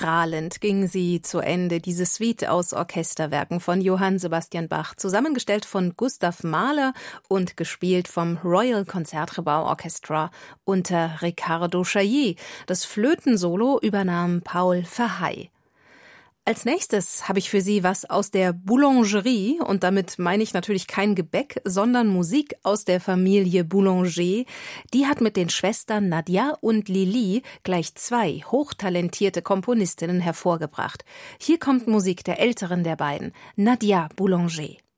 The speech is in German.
Strahlend ging sie zu Ende, diese Suite aus Orchesterwerken von Johann Sebastian Bach, zusammengestellt von Gustav Mahler und gespielt vom Royal Concertgebouw Orchestra unter Ricardo Chailly. Das Flötensolo übernahm Paul Verhey. Als nächstes habe ich für Sie was aus der Boulangerie, und damit meine ich natürlich kein Gebäck, sondern Musik aus der Familie Boulanger. Die hat mit den Schwestern Nadia und Lili gleich 2 hochtalentierte Komponistinnen hervorgebracht. Hier kommt Musik der älteren der beiden, Nadia Boulanger.